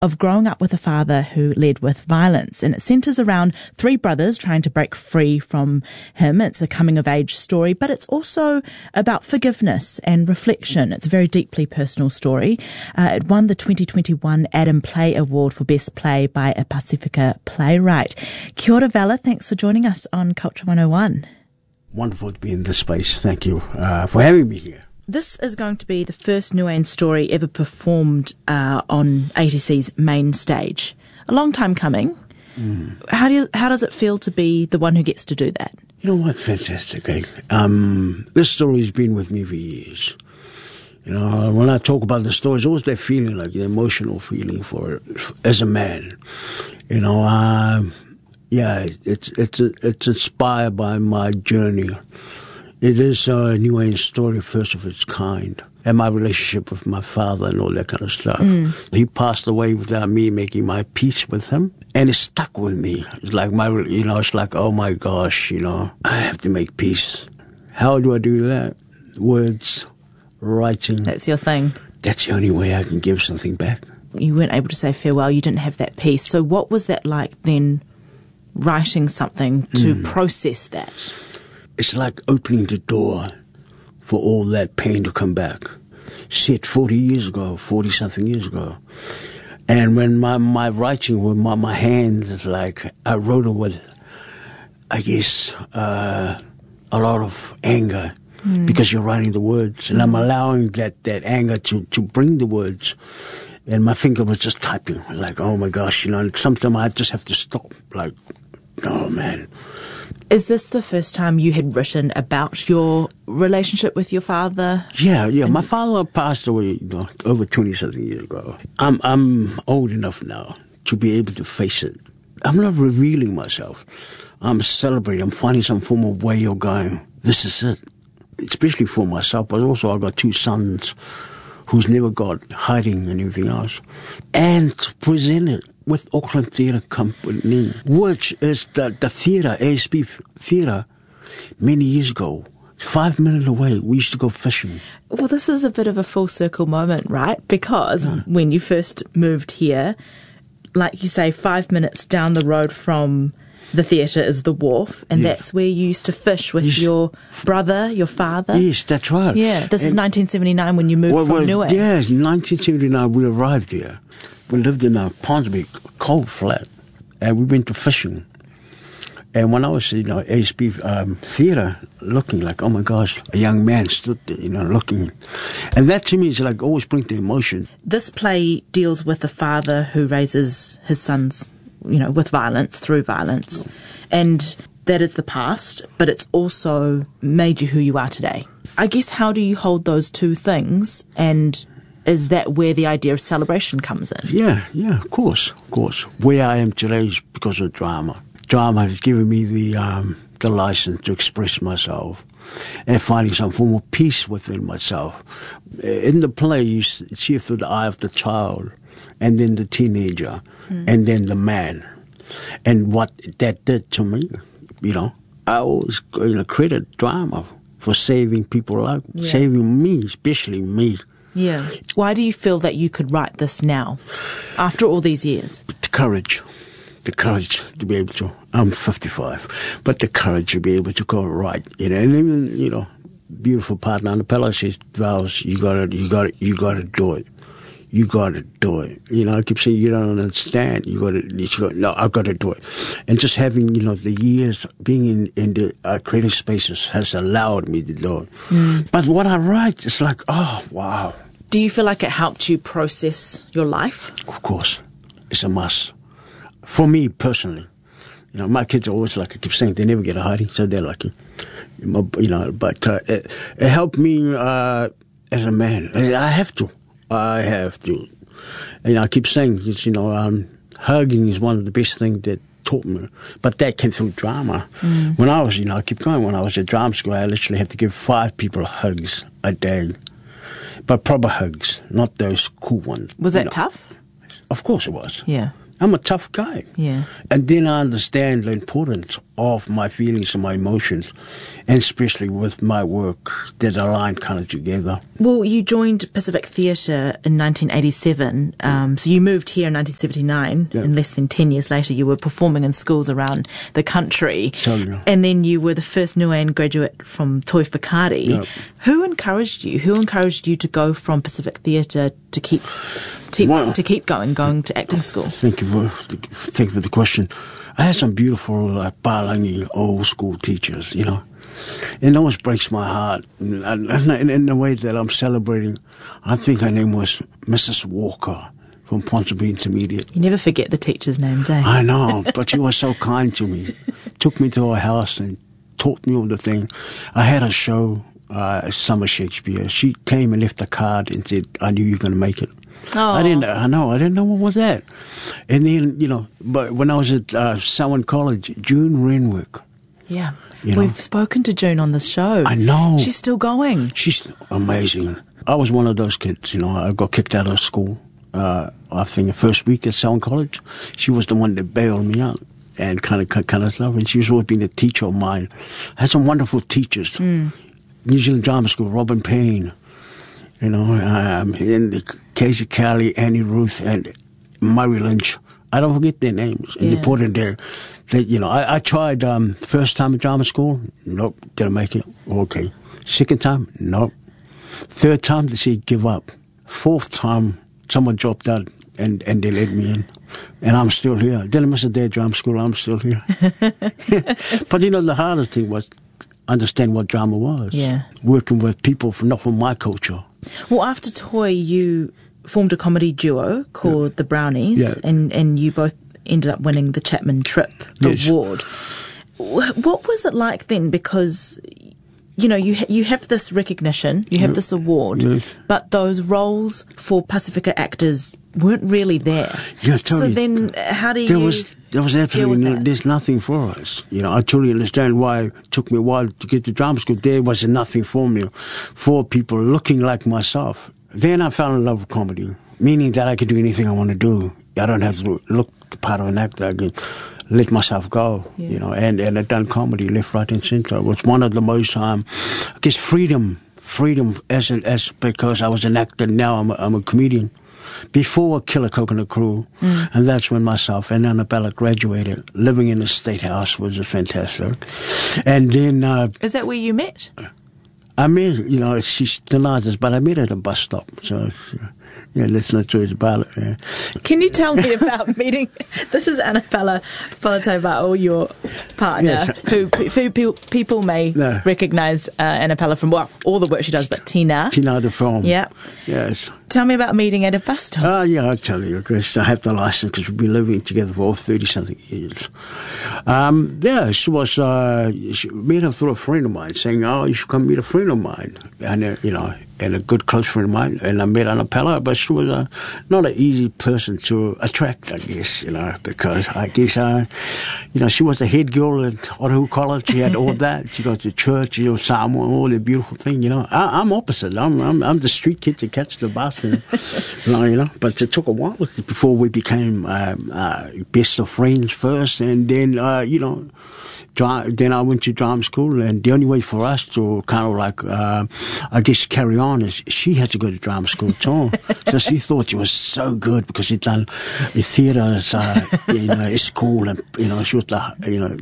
of growing up with a father who led with violence. And it centres around three brothers trying to break free from him. It's a coming-of-age story, but it's also about forgiveness and reflection. It's a very deeply personal story. It won the 2021 Adam Play Award for Best Play by a Pacifica playwright. Kia ora, Vala. Thanks for joining us on Culture 101. Wonderful to be in this space. Thank you for having me here. This is going to be the first Nguyen story ever performed on ATC's main stage. A long time coming. How does it feel to be the one who gets to do that? You know what? Fantastic. This story's been with me for years. You know, when I talk about the story, it's always that feeling, like the emotional feeling for it as a man. You know, it's inspired by my journey. It is a Nguyen story, first of its kind, and my relationship with my father and all that kind of stuff. He passed away without me making my peace with him, and it stuck with me. It's like it's like, oh my gosh, I have to make peace. How do I do that? Words, writing. That's your thing. That's the only way I can give something back. You weren't able to say farewell. You didn't have that peace. So what was that like then, writing something to process that? It's like opening the door for all that pain to come back. Said 40-something years ago. And when my writing with my hands, is like, I wrote it with, I guess, a lot of anger. Because you're writing the words. And I'm allowing that anger to bring the words. And my finger was just typing. Like, oh my gosh, and sometimes I just have to stop. Like, no, man. Is this the first time you had written about your relationship with your father? Yeah. My father passed away, over 20-something years ago. I'm old enough now to be able to face it. I'm not revealing myself. I'm celebrating. I'm finding some form of way of going, this is it. Especially for myself, but also I've got two sons who's never got hiding and everything else. And to present it with Auckland Theatre Company, which is the theatre, ASB Theatre, many years ago. 5 minutes away, we used to go fishing. Well, this is a bit of a full circle moment, right? Because when you first moved here, like you say, 5 minutes down the road from the theatre is the wharf, and that's where you used to fish with your brother, your father. Yes, that's right. Yeah, this is 1979 when you moved from Niue. Yeah, 1979 we arrived here. We lived in a Ponsonby coal flat, and we went to fishing. And when I was in ASB theatre, looking like, oh my gosh, a young man stood there, looking. And that to me is like always brings the emotion. This play deals with a father who raises his sons, with violence, through violence. And that is the past, but it's also made you who you are today. I guess, how do you hold those two things, and is that where the idea of celebration comes in? Yeah, of course. Where I am today is because of drama. Drama has given me the license to express myself and finding some form of peace within myself. In the play, you see it through the eye of the child, and then the teenager, and then the man. And what that did to me, I always credit drama for saving people life, saving me, especially me. Yeah. Why do you feel that you could write this now, after all these years? The courage to be able to. I'm 55, but the courage to be able to go right, and even beautiful partner Annapella says, Vals, you gotta do it. You gotta do it. I keep saying you don't understand. No, I gotta do it. And just having the years being in the creative spaces has allowed me to do it. But what I write is like, oh wow. Do you feel like it helped you process your life? Of course, it's a must. For me personally, my kids are always like, I keep saying, they never get a hiding, so they're lucky. But it helped me as a man. I have to. And I keep saying, hugging is one of the best things that taught me. But that came through drama. When I was, I keep going, when I was at drama school, I literally had to give 5 people hugs a day. But proper hugs, not those cool ones. Was that tough? Of course it was. Yeah. I'm a tough guy. Yeah. And then I understand the importance of my feelings and my emotions, and especially with my work, that align kind of together. Well, you joined Pacific Theatre in 1987, so you moved here in 1979, and less than 10 years later you were performing in schools around the country. And then you were the first Nuan graduate from Toi Whakaari. Yep. Who encouraged you? Who encouraged you to go from Pacific Theatre to keep going to acting school? Thank you for the question. I had some beautiful Palangi old school teachers, you know. It always breaks my heart. And in the way that I'm celebrating, I think her name was Mrs. Walker from Ponsonby Intermediate. You never forget the teachers' names, eh? I know, but she was so kind to me. Took me to her house and taught me all the thing. I had a show, Summer Shakespeare. She came and left a card and said, I knew you were going to make it. Oh. I didn't know what was that. And then, you know, but when I was at Selwyn College, June Renwick. Yeah. You know? We've spoken to June on this show. I know. She's still going. She's amazing. I was one of those kids, you know, I got kicked out of school. I think the first week at Selwyn College, she was the one that bailed me out and kind of stuff. And she's always been a teacher of mine. I had some wonderful teachers. New Zealand Drama School, Robin Payne. You know, and Casey Kelly, Annie Ruth, and Murray Lynch. I don't forget their names. And they put in there. You know, I tried first time at drama school. Nope, didn't make it. Okay. Second time, nope. Third time, they say give up. Fourth time, someone dropped out and they let me in. And I'm still here. Didn't miss a day at drama school. I'm still here. But you know, the hardest thing was understand what drama was. Yeah. Working with people not from my culture. Well, after Toi, you formed a comedy duo called The Brownies, and you both ended up winning the Chapman Tripp Award. What was it like then? Because, you know, you have this recognition, you have this award, but those roles for Pacifica actors weren't really there. Yeah, totally. So then how do you... There was absolutely there's nothing for us. You know, I totally understand why it took me a while to get to drama school. There was nothing for me, for people looking like myself. Then I fell in love with comedy, meaning that I could do anything I want to do. I don't have to look the part of an actor. I can let myself go, you know, and I've done comedy left, right, and center. It was one of the most, I guess, freedom as because I was an actor. Now I'm a comedian. Before Killer Coconut Crew, and that's when myself and Annabella graduated. Living in the State House was fantastic. And then... Is that where you met? I met, you know, she's denied us, but I met her at a bus stop. So, yeah, let's not talk about it. Yeah. Can you tell me about meeting... This is Annabella Falatova'o, your partner, who people may recognise Annabella from, well, all the work she does, but Tina. Tina the film. Yeah. Yes. Tell me about meeting at a bus stop. Yeah, I'll tell you, because I have the license, because we've been living together for 30-something years. She met her through a friend of mine, saying, oh, you should come meet a friend of mine. And, you know, and a good close friend of mine. And I met Annabella, but she was not an easy person to attract, I guess, you know, because I guess, you know, she was the head girl at Otahu College. She had all that. She got to church, you know, Samoa, all the beautiful thing, you know. I'm opposite. I'm the street kid to catch the bus. You know, but it took a while before we became best of friends first, and then you know, then I went to drama school, and the only way for us to kind of like I guess carry on is she had to go to drama school too. So she thought she was so good because she'd done the theatres, you know, at school, and you know, she was the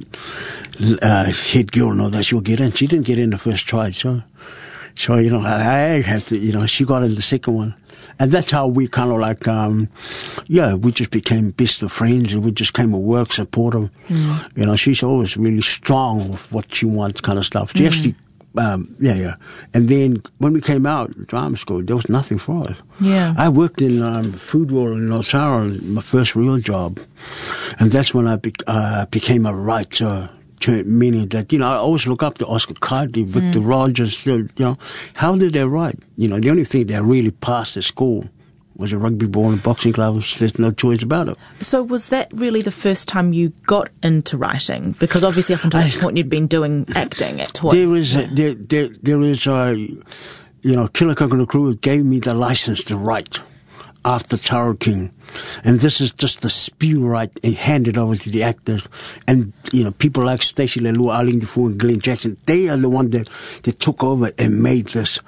head girl and all that. She would get in. She didn't get in the first try, so you know, I have to, you know, she got in the second one. And that's how we kind of like, we just became best of friends, and we just came to work, support her. You know, she's always really strong with what she wants kind of stuff. She actually, And then when we came out of drama school, there was nothing for us. Yeah. I worked in Food World in Osara, my first real job. And that's when I became a writer. Meaning that, you know, I always look up to Oscar Carty, Victor Rogers, you know, how did they write? You know, the only thing they really passed at school was a rugby ball and boxing gloves. There's no choice about it. So was that really the first time you got into writing? Because obviously up until that point you'd been doing acting at Toi. There is, you know, Killer Coconut Crew gave me the license to write. after Tara King. And this is just the spew right and handed over to the actors. And, people like Stacey Leilua, Arlene Defoe, and Glenn Jackson, they are the one that took over and made this,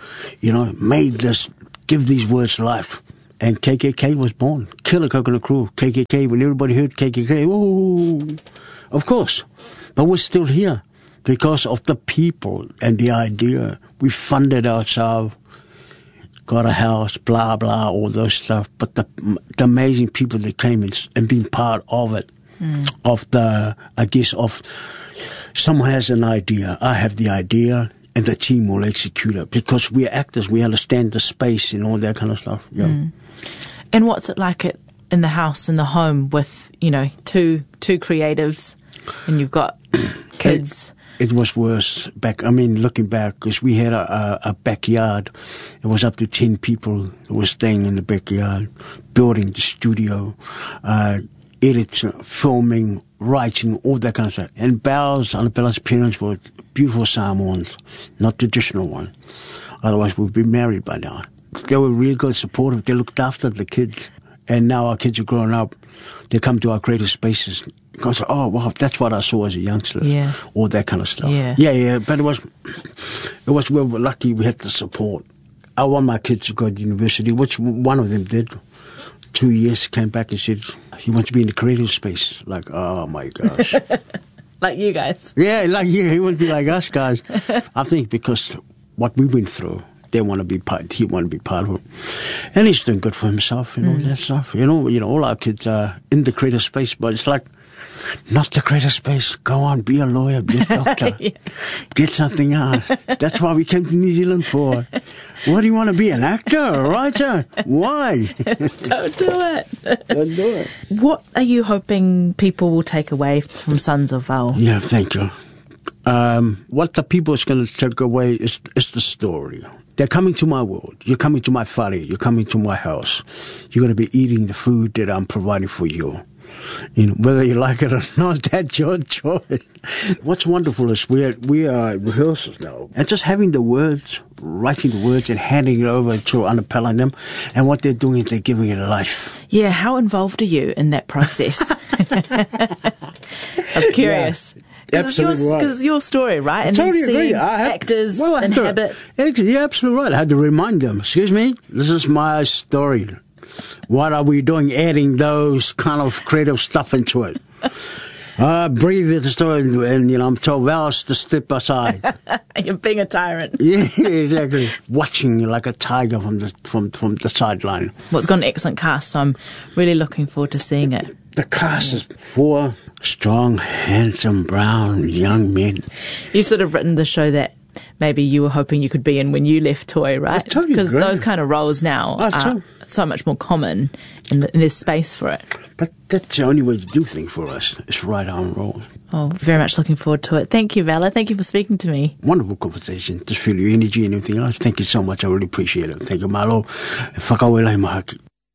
give these words life. And KKK was born. Killer Coconut Crew, KKK. When everybody heard KKK, ooh, of course. But we're still here because of the people and the idea. We funded ourselves, got a house, blah, blah, all those stuff. But the amazing people that came and been part of it, of someone has an idea. I have the idea. And the team will execute it because we're actors. We understand the space and all that kind of stuff. Yeah. And what's it like in the house, in the home, with two creatives, and you've got kids? It was worse looking back, because we had a backyard. It was up to 10 people who were staying in the backyard, building the studio, editing, filming, writing, all that kind of stuff. And Annabella's parents were beautiful Samoans, not traditional ones. Otherwise, we'd be married by now. They were really good, supportive. They looked after the kids. And now our kids are growing up. They come to our creative spaces. And say, oh, wow, that's what I saw as a youngster. Yeah. All that kind of stuff. Yeah. But we were lucky we had the support. I want my kids to go to university, which one of them did. 2 years, came back and said he wants to be in the creative space. Like, oh my gosh. Like you guys. Yeah, like you. He wants to be like us guys. I think because what we went through, he want to be part of it. And he's doing good for himself and all that stuff. All our kids are in the creative space, but it's like, not the creative space. Go on, be a lawyer, be a doctor. Yeah. Get something else. That's why we came to New Zealand for. What do you want to be, an actor, a writer? Why? Don't do it. Don't do it. What are you hoping people will take away from Sons of Val? Yeah, thank you. What the people is going to take away is the story. They're coming to my world. You're coming to my whare. You're coming to my house. You're going to be eating the food that I'm providing for you. Whether you like it or not, that's your choice. What's wonderful is we are at rehearsals now. And just having the words, writing the words and handing it over to Annabella and them. And what they're doing is they're giving it a life. Yeah, how involved are you in that process? I was curious. Yeah. Absolutely right. Because it's your story, right? And totally agree. Actors inhabit. You're absolutely right. I had to remind them, excuse me, this is my story. What are we doing adding those kind of creative stuff into it? Breathe the story, and I'm told Val to step aside. You're being a tyrant. Yeah, exactly. Watching you like a tiger from the sideline. Well, it's got an excellent cast, so I'm really looking forward to seeing it. The cast is 4 strong, handsome, brown young men. You've sort of written the show that maybe you were hoping you could be in when you left Toi, right? Because those kind of roles now are so much more common, and there's space for it. But that's the only way to do things for us, is write our own roles. Oh, very much looking forward to it. Thank you, Vala. Thank you for speaking to me. Wonderful conversation. Just feel your energy and everything else. Thank you so much. I really appreciate it. Thank you, Malo. Whakawelai mahaki.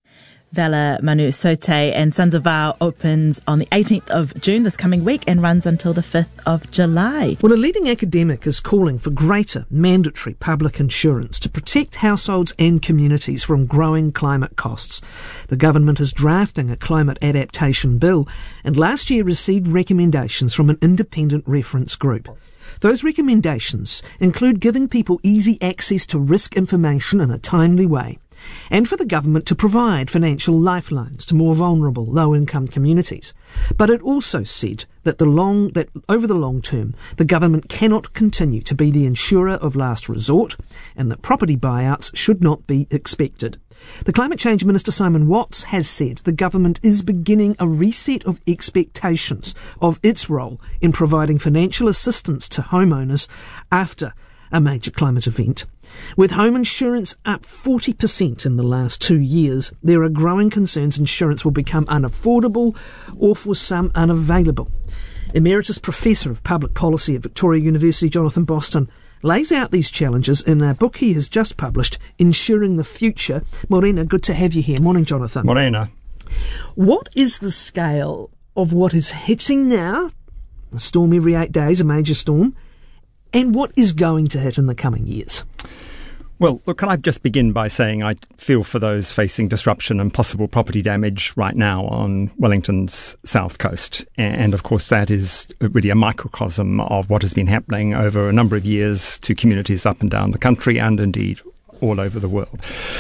Vala Manu-Sote and Sons of Val opens on the 18th of June this coming week and runs until the 5th of July. Well, a leading academic is calling for greater mandatory public insurance to protect households and communities from growing climate costs. The government is drafting a climate adaptation bill and last year received recommendations from an independent reference group. Those recommendations include giving people easy access to risk information in a timely way, and for the government to provide financial lifelines to more vulnerable, low-income communities. But it also said that over the long term, the government cannot continue to be the insurer of last resort, and that property buyouts should not be expected. The Climate Change Minister Simon Watts has said the government is beginning a reset of expectations of its role in providing financial assistance to homeowners after a major climate event. With home insurance up 40% in the last 2 years, there are growing concerns insurance will become unaffordable or for some unavailable. Emeritus Professor of Public Policy at Victoria University, Jonathan Boston, lays out these challenges in a book he has just published, Ensuring the Future. Morena, good to have you here. Morning, Jonathan. Morena. What is the scale of what is hitting now, a storm every 8 days, a major storm, and what is going to hit in the coming years? Well, look, can I just begin by saying I feel for those facing disruption and possible property damage right now on Wellington's south coast. And of course, that is really a microcosm of what has been happening over a number of years to communities up and down the country and indeed all over the world.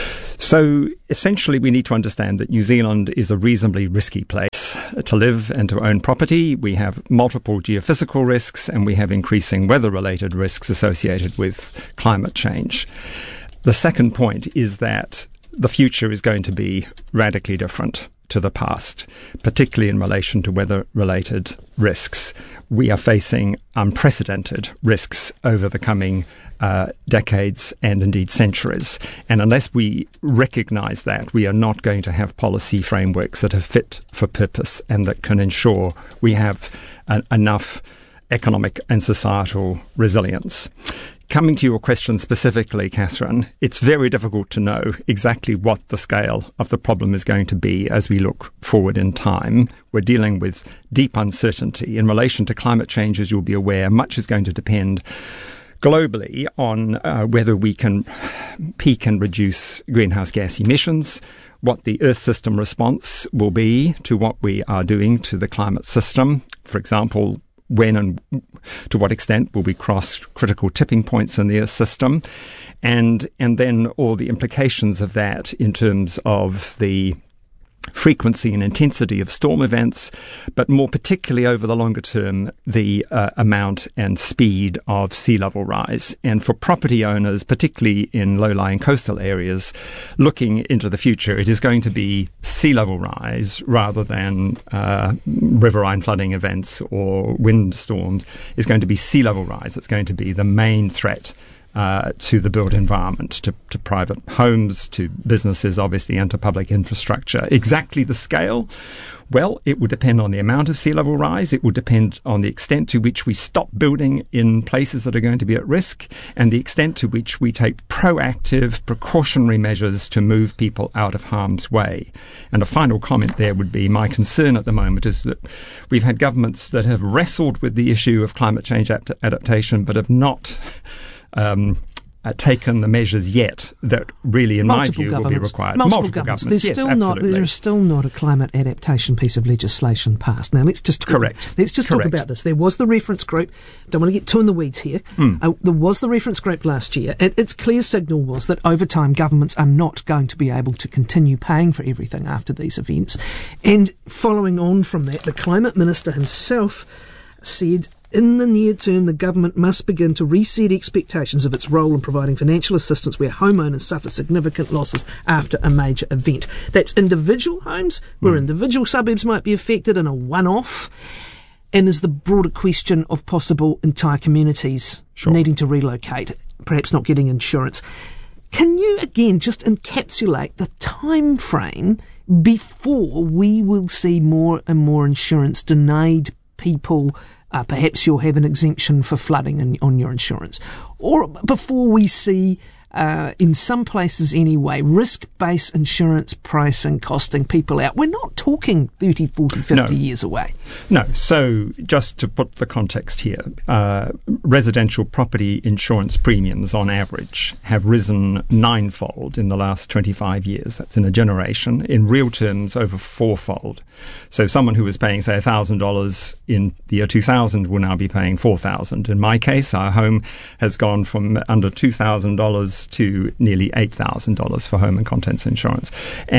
So essentially, we need to understand that New Zealand is a reasonably risky place to live and to own property. We have multiple geophysical risks and we have increasing weather-related risks associated with climate change. The second point is that the future is going to be radically different to the past, particularly in relation to weather-related risks. We are facing unprecedented risks over the coming decades and indeed centuries. And unless we recognise that, we are not going to have policy frameworks that are fit for purpose and that can ensure we have enough economic and societal resilience. Coming to your question specifically, Catherine, it's very difficult to know exactly what the scale of the problem is going to be as we look forward in time. We're dealing with deep uncertainty. In relation to climate change, as you'll be aware, much is going to depend globally on whether we can peak and reduce greenhouse gas emissions, what the Earth system response will be to what we are doing to the climate system. For example, when and to what extent will we cross critical tipping points in the Earth system, and then all the implications of that in terms of the frequency and intensity of storm events, but more particularly over the longer term, the amount and speed of sea level rise. And for property owners, particularly in low-lying coastal areas, looking into the future, it is going to be sea level rise rather than riverine flooding events or wind storms. It's going to be sea level rise. It's going to be the main threat to the built environment, to private homes, to businesses, obviously, and to public infrastructure. Exactly the scale? Well, it will depend on the amount of sea level rise. It will depend on the extent to which we stop building in places that are going to be at risk and the extent to which we take proactive, precautionary measures to move people out of harm's way. And a final comment there would be my concern at the moment is that we've had governments that have wrestled with the issue of climate change adaptation but have not taken the measures yet that really, in my view, will be required. Multiple governments. There's still not a climate adaptation piece of legislation passed. Now, let's just talk about this. There was the reference group. Don't want to get too in the weeds here. There was the reference group last year. Its clear signal was that over time, governments are not going to be able to continue paying for everything after these events. And following on from that, the Climate Minister himself said, in the near term, the government must begin to reset expectations of its role in providing financial assistance where homeowners suffer significant losses after a major event. That's individual homes, where individual suburbs might be affected in a one-off. And there's the broader question of possible entire communities needing to relocate, perhaps not getting insurance. Can you, again, just encapsulate the time frame before we will see more and more insurance denied people? Perhaps you'll have an exemption for flooding on your insurance. Or before we see, in some places anyway, risk-based insurance pricing costing people out. We're not talking 30, 40, 50 years away. No. So just to put the context here, residential property insurance premiums on average have risen ninefold in the last 25 years. That's in a generation. In real terms, over fourfold. So someone who was paying, say, $1,000 in the year 2000 will now be paying $4,000. In my case, our home has gone from under $2,000 to nearly $8,000 for home and contents insurance.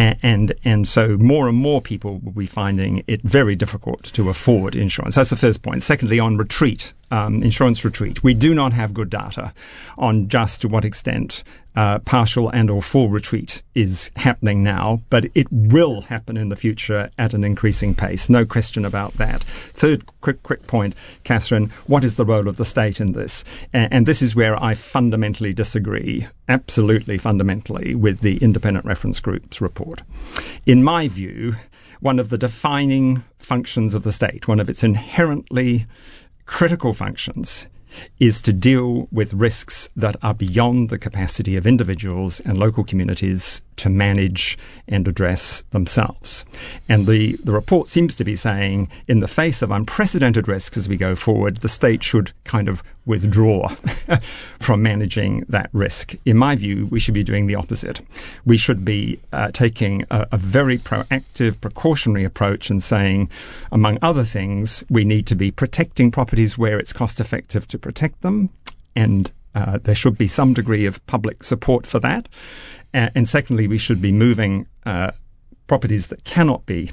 And so more and more people will be finding it very difficult to afford insurance. That's the first point. Secondly, on retreat, insurance retreat, we do not have good data on just to what extent partial and or full retreat is happening now, but it will happen in the future at an increasing pace. No question about that. Third quick point, Catherine, what is the role of the state in this? And this is where I fundamentally disagree, absolutely fundamentally, with the Independent Reference Group's report. In my view, one of the defining functions of the state, one of its inherently critical functions, is to deal with risks that are beyond the capacity of individuals and local communities to manage and address themselves. And the report seems to be saying, in the face of unprecedented risks as we go forward, the state should kind of withdraw from managing that risk. In my view, we should be doing the opposite. We should be taking a very proactive, precautionary approach and saying, among other things, we need to be protecting properties where it's cost effective to protect them, and there should be some degree of public support for that. And secondly, we should be moving properties that cannot be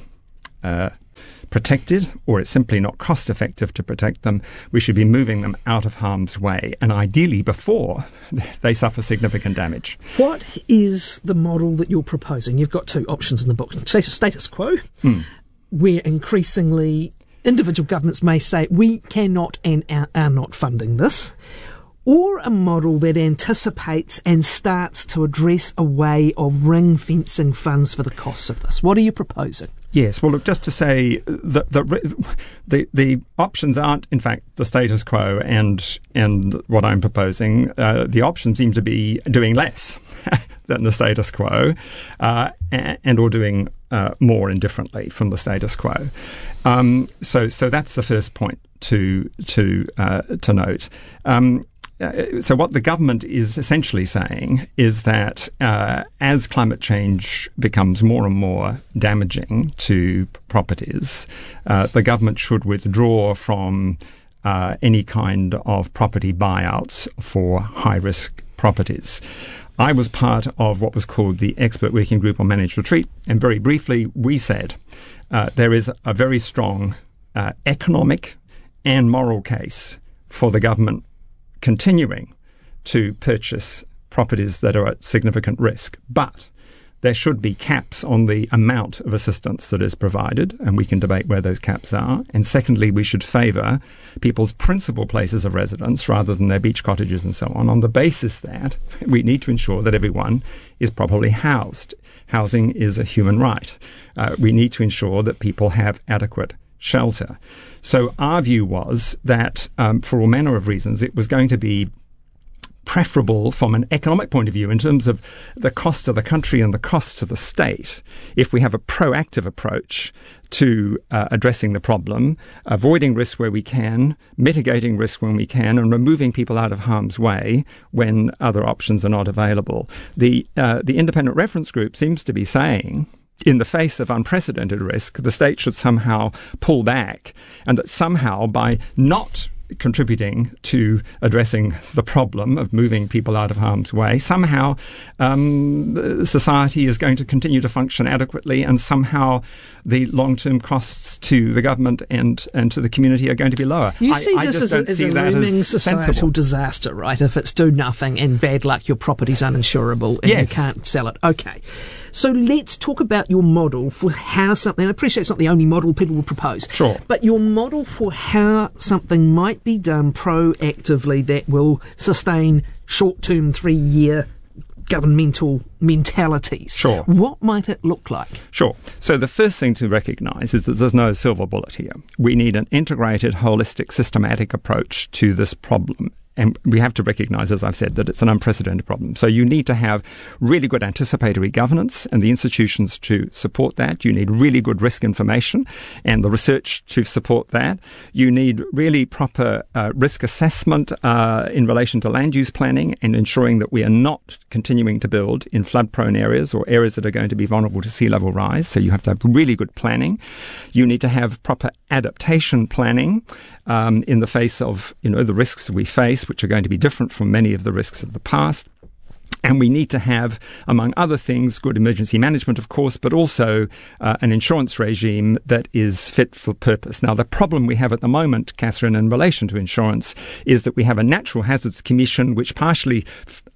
protected, or it's simply not cost effective to protect them. We should be moving them out of harm's way, and ideally before they suffer significant damage. What is the model that you're proposing? You've got two options in the book. Status quo, where increasingly individual governments may say, we cannot and are not funding this, or a model that anticipates and starts to address a way of ring-fencing funds for the costs of this. What are you proposing? Yes, well, look, just to say that the options aren't, in fact, the status quo and what I'm proposing. The options seem to be doing less than the status quo, and or doing more indifferently from the status quo. So that's the first point to note. So what the government is essentially saying is that as climate change becomes more and more damaging to properties, the government should withdraw from any kind of property buyouts for high-risk properties. I was part of what was called the Expert Working Group on Managed Retreat, and very briefly we said there is a very strong economic and moral case for the government continuing to purchase properties that are at significant risk. But there should be caps on the amount of assistance that is provided, and we can debate where those caps are. And secondly, we should favour people's principal places of residence rather than their beach cottages and so on the basis that we need to ensure that everyone is properly housed. Housing is a human right. We need to ensure that people have adequate shelter. So our view was that for all manner of reasons, it was going to be preferable from an economic point of view in terms of the cost to the country and the cost to the state if we have a proactive approach to addressing the problem, avoiding risk where we can, mitigating risk when we can, and removing people out of harm's way when other options are not available. The independent reference group seems to be saying, in the face of unprecedented risk, the state should somehow pull back, and that somehow by not contributing to addressing the problem of moving people out of harm's way, somehow society is going to continue to function adequately, and somehow the long-term costs to the government and to the community are going to be lower. You see this as a looming societal disaster, right? If it's do nothing and bad luck, your property's uninsurable and you can't sell it. Okay. So let's talk about your model for how something, I appreciate it's not the only model people will propose. Sure. But your model for how something might be done proactively that will sustain short-term 3-year governmental mentalities. Sure. What might it look like? Sure. So the first thing to recognise is that there's no silver bullet here. We need an integrated, holistic, systematic approach to this problem. And we have to recognise, as I've said, that it's an unprecedented problem. So you need to have really good anticipatory governance and the institutions to support that. You need really good risk information and the research to support that. You need really proper risk assessment in relation to land use planning and ensuring that we are not continuing to build in flood-prone areas or areas that are going to be vulnerable to sea level rise. So you have to have really good planning. You need to have proper adaptation planning in the face of, the risks we face, which are going to be different from many of the risks of the past. And we need to have, among other things, good emergency management, of course, but also an insurance regime that is fit for purpose. Now, the problem we have at the moment, Catherine, in relation to insurance, is that we have a Natural Hazards Commission which partially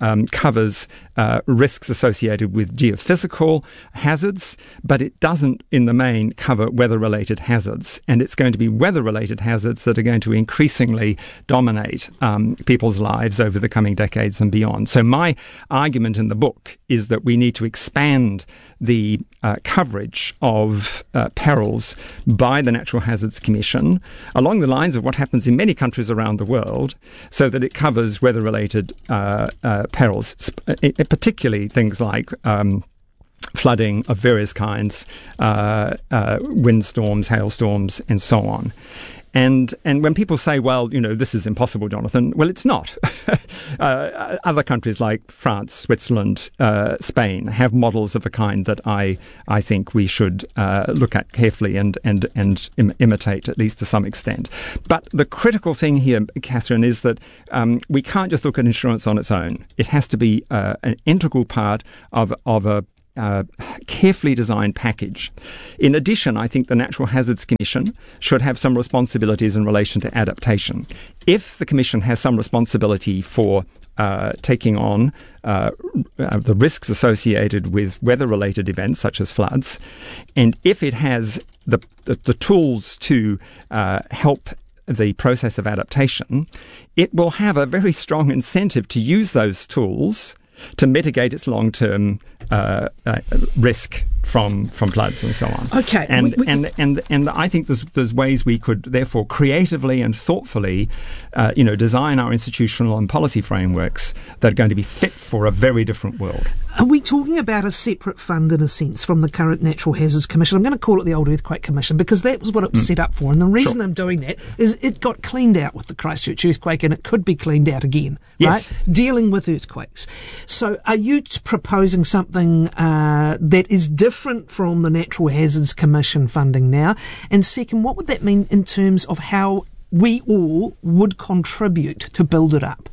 covers risks associated with geophysical hazards, but it doesn't, in the main, cover weather-related hazards. And it's going to be weather-related hazards that are going to increasingly dominate people's lives over the coming decades and beyond. So my argument in the book is that we need to expand the coverage of perils by the Natural Hazards Commission along the lines of what happens in many countries around the world, so that it covers weather-related perils, particularly things like flooding of various kinds, windstorms, hailstorms, and so on. And when people say, well, this is impossible, Jonathan, well, it's not. Other countries like France, Switzerland, Spain have models of a kind that I think we should look at carefully and imitate, at least to some extent. But the critical thing here, Catherine, is that we can't just look at insurance on its own. It has to be an integral part of a carefully designed package. In addition, I think the Natural Hazards Commission should have some responsibilities in relation to adaptation. If the Commission has some responsibility for taking on the risks associated with weather-related events such as floods, and if it has the tools to help the process of adaptation, it will have a very strong incentive to use those tools to mitigate its long-term risk from floods and so on. Okay, and I think there's ways we could therefore creatively and thoughtfully, design our institutional and policy frameworks that are going to be fit for a very different world. Are we talking about a separate fund, in a sense, from the current Natural Hazards Commission? I'm going to call it the Old Earthquake Commission because that was what it was set up for. And the reason I'm doing that is it got cleaned out with the Christchurch earthquake, and it could be cleaned out again, right? Yes. Dealing with earthquakes. So are you proposing something that is different from the Natural Hazards Commission funding now? And second, what would that mean in terms of how we all would contribute to build it up?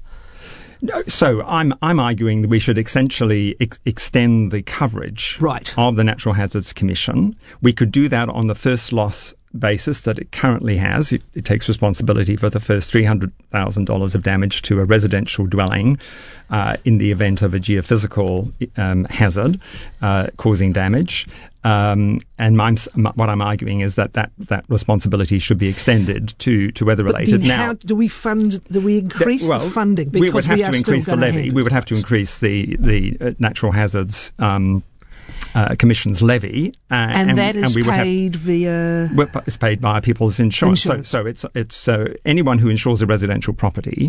So I'm arguing that we should essentially extend the coverage of the Natural Hazards Commission. We could do that on the first loss basis that it currently has. It takes responsibility for the first $300,000 of damage to a residential dwelling in the event of a geophysical hazard causing damage. And what I'm arguing is that responsibility should be extended to weather-related. Now, how do we fund? Do we increase the funding? Because we would have to increase the levy. We would have to increase the Natural Hazards Commission's levy, and that is paid via. It's paid by people's insurance. So it's anyone who insures a residential property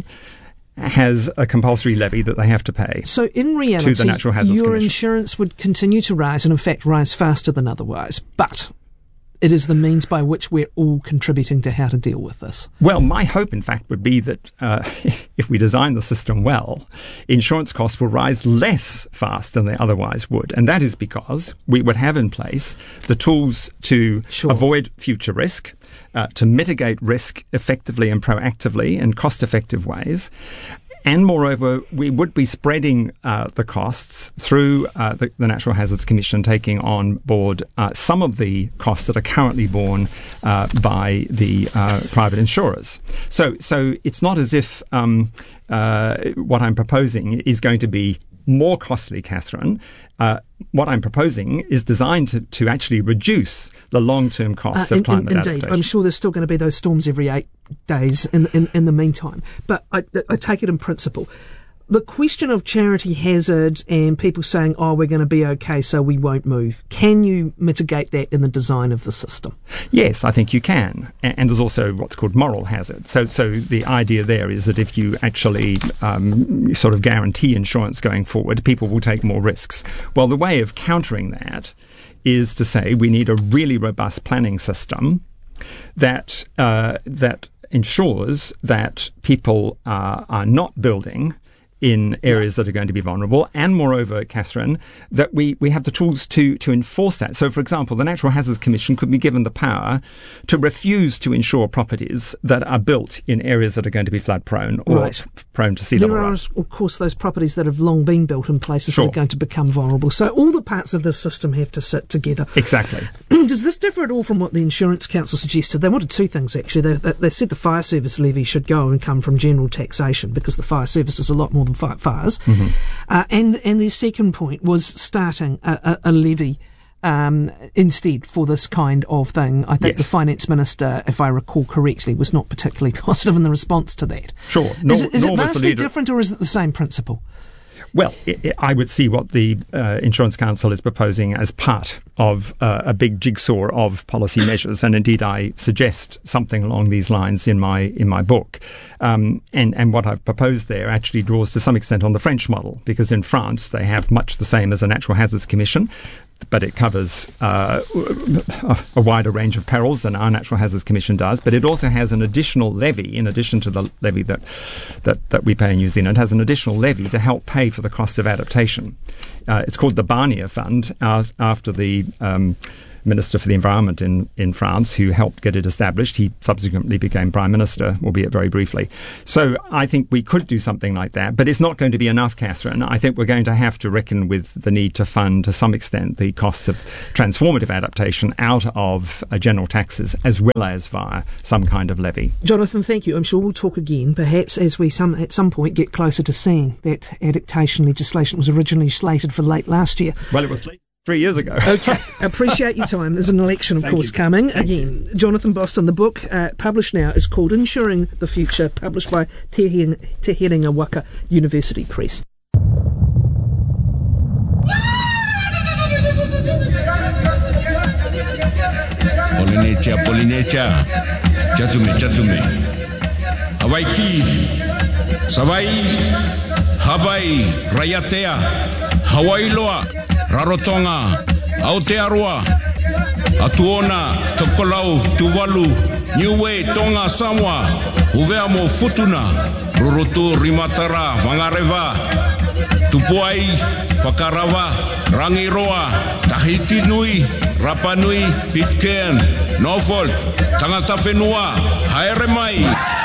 has a compulsory levy that they have to pay. So in reality, to the Natural Hazards your Commission. Insurance would continue to rise, and in fact rise faster than otherwise. But it is the means by which we're all contributing to how to deal with this. Well, my hope, in fact, would be that if we design the system well, insurance costs will rise less fast than they otherwise would. And that is because we would have in place the tools to avoid future risk, to mitigate risk effectively and proactively in cost-effective ways. And moreover, we would be spreading the costs through the Natural Hazards Commission, taking on board some of the costs that are currently borne by the private insurers. So it's not as if what I'm proposing is going to be more costly, Catherine. What I'm proposing is designed to actually reduce the long-term costs of climate adaptation. Indeed. I'm sure there's still going to be those storms every 8 days in the meantime. But I take it in principle. The question of charity hazard and people saying, we're going to be okay, so we won't move. Can you mitigate that in the design of the system? Yes, I think you can. And there's also what's called moral hazard. So the idea there is that if you actually sort of guarantee insurance going forward, people will take more risks. Well, the way of countering that is to say we need a really robust planning system that ensures that people are not building in areas that are going to be vulnerable, and moreover, Catherine, that we have the tools to enforce that. So, for example, the Natural Hazards Commission could be given the power to refuse to insure properties that are built in areas that are going to be flood prone or prone to sea level rise. There are, of course, those properties that have long been built in places that are going to become vulnerable. So all the parts of this system have to sit together. Exactly. Does this differ at all from what the Insurance Council suggested? They wanted two things, actually. They said the fire service levy should go and come from general taxation because the fire service is a lot more than fight fires. Mm-hmm. And their second point was starting a levy instead for this kind of thing. I think the Finance Minister, if I recall correctly, was not particularly positive in the response to that. Sure. Is it vastly different, or is it the same principle? Well, I would see what the Insurance Council is proposing as part of a big jigsaw of policy measures, and indeed I suggest something along these lines in my book. And what I've proposed there actually draws to some extent on the French model, because in France they have much the same as a Natural Hazards Commission. but it covers a wider range of perils than our Natural Hazards Commission does. But it also has an additional levy, in addition to the levy that we pay in New Zealand, has an additional levy to help pay for the cost of adaptation. It's called the Barnier Fund, after the Minister for the Environment in France, who helped get it established. He subsequently became Prime Minister, albeit very briefly. So I think we could do something like that, but it's not going to be enough, Catherine. I think we're going to have to reckon with the need to fund, to some extent, the costs of transformative adaptation out of general taxes, as well as via some kind of levy. Jonathan, thank you. I'm sure we'll talk again, perhaps as we at some point get closer to seeing that adaptation legislation was originally slated for late last year. Well, it was slated 3 years ago. Okay, appreciate your time. There's an election, of course, coming. Again, Jonathan Boston, the book published now is called Insuring the Future, published by Te Herenga Waka University Press. Polinecha, Chatume, Hawaii, Savai, Hawaii, Rayatea, Hawaii Loa, Rarotonga, Aotearoa, Atuona, Tokolau, Tuvalu, Niue, Tonga, Samoa, Uveamo, Futuna, Rurutu, Rimatara, Mangareva, Tupuai, Whakarava, Rangiroa, Tahiti Nui, Rapa Nui, Pitcairn, Norfolk, Tangata Whenua, Haere Mai.